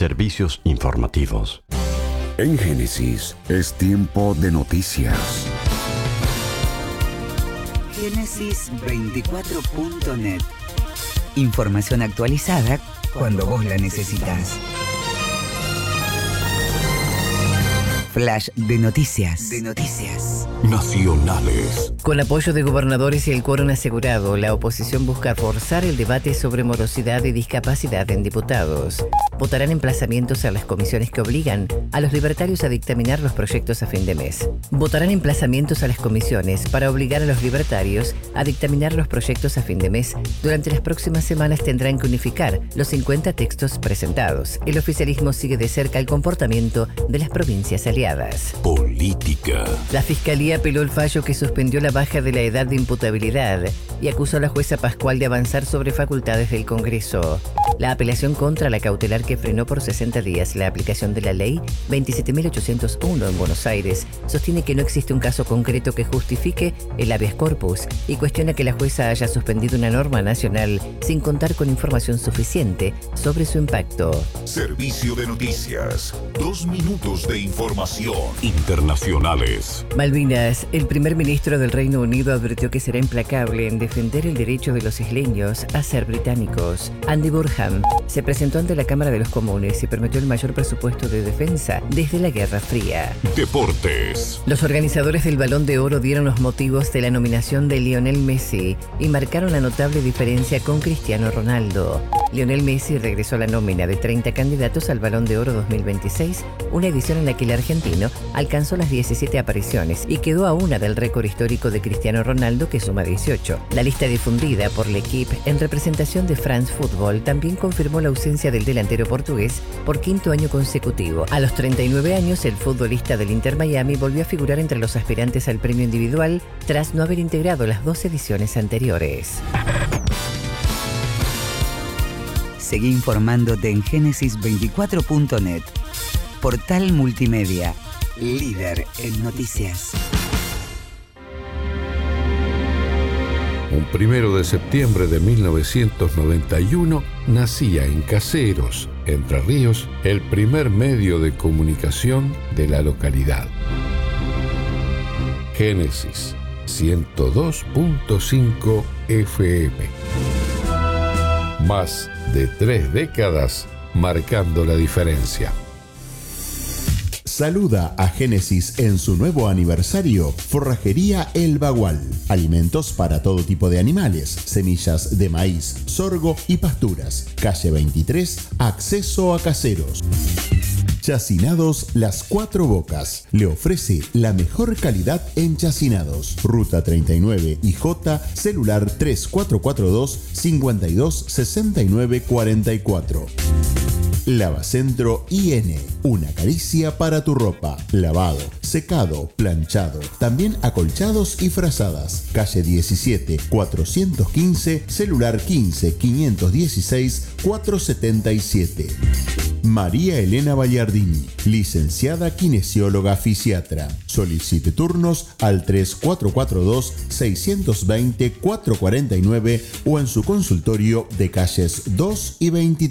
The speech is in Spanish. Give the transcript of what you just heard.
Servicios informativos. En Génesis es tiempo de noticias. Génesis24.net. Información actualizada cuando vos la necesitas. Flash de noticias. Nacionales. Con apoyo de gobernadores y el quórum asegurado, la oposición busca forzar el debate sobre morosidad y discapacidad en diputados. Votarán emplazamientos a las comisiones que obligan a los libertarios a dictaminar los proyectos a fin de mes. Votarán emplazamientos a las comisiones para obligar a los libertarios a dictaminar los proyectos a fin de mes. Durante las próximas semanas tendrán que unificar los 50 textos presentados. El oficialismo sigue de cerca el comportamiento de las provincias aliadas. Política. La Fiscalía apeló el fallo que suspendió la baja de la edad de imputabilidad y acusó a la jueza Pascual de avanzar sobre facultades del Congreso. La apelación contra la cautelar que frenó por 60 días la aplicación de la ley 27.801 en Buenos Aires sostiene que no existe un caso concreto que justifique el habeas corpus y cuestiona que la jueza haya suspendido una norma nacional sin contar con información suficiente sobre su impacto. Servicio de noticias. 2 minutos de información. Internacionales. Malvinas. El primer ministro del Reino Unido advirtió que será implacable en defender el derecho de los isleños a ser británicos. Andy Burnham se presentó ante la Cámara de los Comunes y prometió el mayor presupuesto de defensa desde la Guerra Fría. Deportes. Los organizadores del Balón de Oro dieron los motivos de la nominación de Lionel Messi y marcaron la notable diferencia con Cristiano Ronaldo. Lionel Messi regresó a la nómina de 30 candidatos al Balón de Oro 2026, una edición en la que el argentino alcanzó las 17 apariciones y quedó a una del récord histórico de Cristiano Ronaldo, que suma 18. La lista difundida por l'Équipe en representación de France Football también confirmó la ausencia del delantero portugués por 5º año consecutivo. A los 39 años, el futbolista del Inter Miami volvió a figurar entre los aspirantes al premio individual tras no haber integrado las 2 ediciones anteriores. Seguí informándote en Génesis24.net. Portal multimedia, líder en noticias. Un 1 de septiembre de 1991 nacía en Caseros, Entre Ríos, el primer medio de comunicación de la localidad. Génesis 102.5 FM. Más de 3 décadas marcando la diferencia. Saluda a Génesis en su nuevo aniversario. Forrajería El Bagual. Alimentos para todo tipo de animales, semillas de maíz, sorgo y pasturas. Calle 23, acceso a Caseros. Chacinados Las Cuatro Bocas. Le ofrece la mejor calidad en chacinados. Ruta 39 IJ, celular 3442 52 69 44. Lavacentro IN, una caricia para tu ropa. Lavado, secado, planchado, también acolchados y frazadas. Calle 17, 415, celular 15 516 477. María Elena Ballardini, licenciada kinesióloga fisiatra. Solicite turnos al 3442 620 449 o en su consultorio de calles 2 y 23.